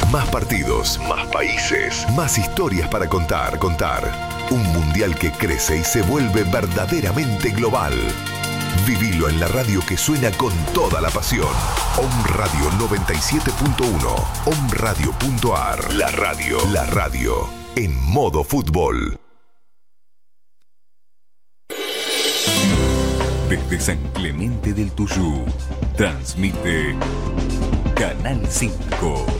Más partidos, más países, más historias para contar. Un mundial que crece y se vuelve verdaderamente global. Vivilo en la radio que suena con toda la pasión. Om Radio 97.1, omradio.ar. La radio, en modo fútbol. Desde San Clemente del Tuyú, transmite Canal 5,